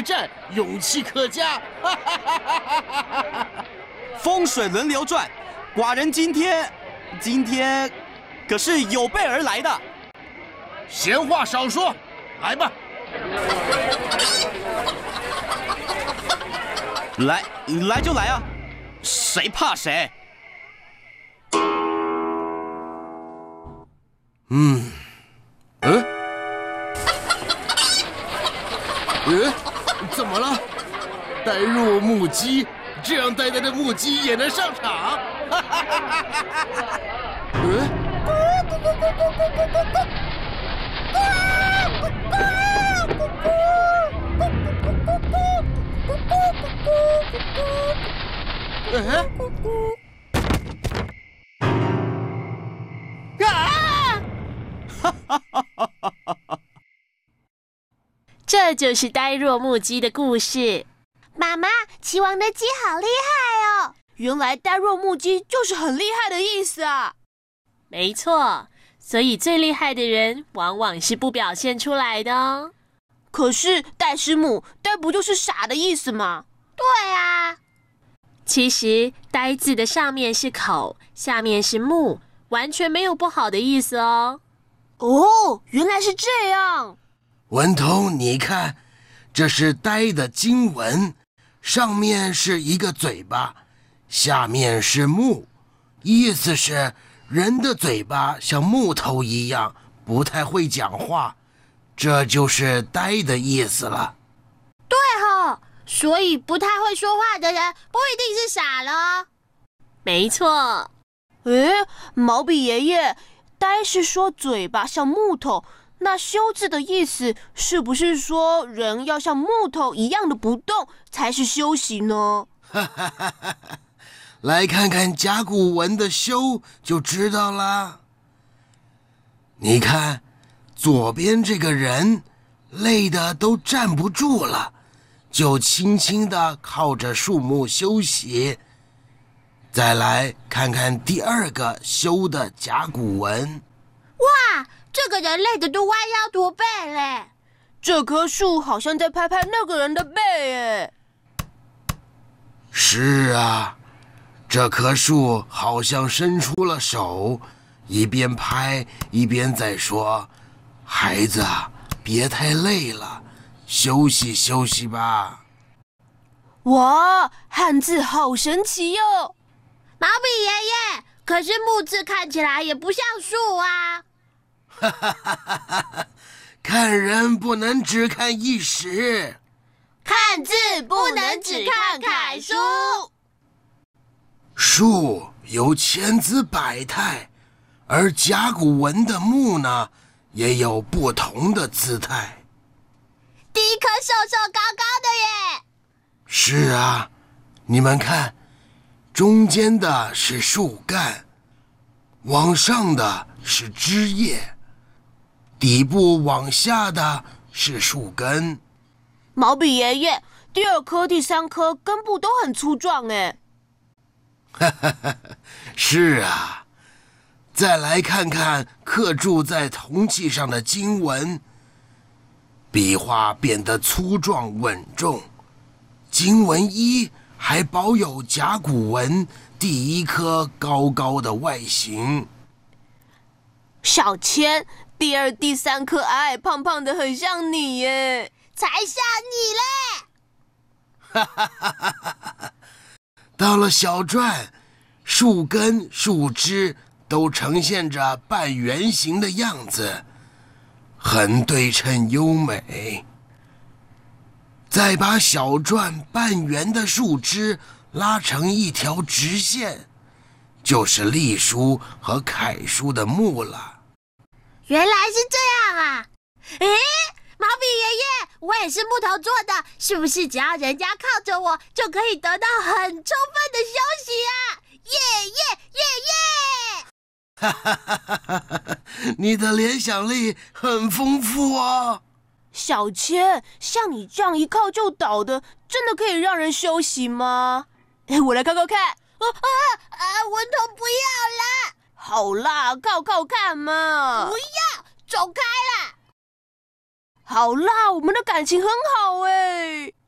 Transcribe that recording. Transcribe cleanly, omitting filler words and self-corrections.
战，勇气可嘉。 风水轮流转，寡人今天可是有备而来的。 闲话少说，来吧。 来就来啊，谁怕谁？ 怎么了？呆若木鸡，这样呆呆的木鸡也能上场？ 这就是呆若木鸡的故事。 妈妈，齐王的鸡好厉害哦！ 原来呆若木鸡就是很厉害的意思啊。 没错，所以最厉害的人往往是不表现出来的哦。 可是呆师母，呆不就是傻的意思吗？ 对啊。 其实呆字的上面是口，下面是目，完全没有不好的意思哦。 哦，原来是这样。 文通，你看，这是呆的经文，上面是一个嘴巴，下面是目，意思是人的嘴巴像木头一样，不太会讲话，这就是呆的意思了。 对哦，所以不太会说话的人不一定是傻了。 没错。 毛笔爷爷，呆是说嘴巴像木头，那休字的意思是不是说人要像木头一样的不动才是休息呢？ 来看看甲骨文的休就知道啦。你看，左边这个人累得都站不住了，就轻轻地靠着树木休息。再来看看第二个休的甲骨文。 哇，这个人累得都弯腰驼背嘞。 这棵树好像在拍拍那个人的背耶。 是啊，这棵树好像伸出了手，一边拍一边在说：“孩子，别太累了，休息休息吧。” 哇，汉字好神奇哟！ 毛笔爷爷，可是木字看起来也不像树啊。 看人不能只看一时， 看字不能只看楷书。 树有千姿百态，而甲骨文的木呢，也有不同的姿态。 第一棵瘦瘦高高的耶。 是啊，你们看，中间的是树干，往上的是枝叶，底部往下的是树根。 毛笔爷爷，第二颗、第三颗根部都很粗壮哎。 是啊，再来看看刻铸在铜器上的经文，笔画变得粗壮稳重。经文一还保有甲骨文第一颗高高的外形。 小千，第二、第三颗矮矮胖胖的，很像你耶。 才像你嘞！ 到了小篆，树根、树枝都呈现着半圆形的样子，很对称优美。再把小篆半圆的树枝拉成一条直线，就是隶书和楷书的目了。 原来是这样啊！诶，毛笔爷爷，我也是木头做的，是不是只要人家靠着我，就可以得到很充分的休息啊？耶耶耶耶！ 哈哈哈哈哈！你的联想力很丰富哦。 小千，像你这样一靠就倒的，真的可以让人休息吗？我来靠靠看。 文彤不要啦！ 好啦，靠靠看嘛。 不要，走开啦！ 好啦，我们的感情很好哎。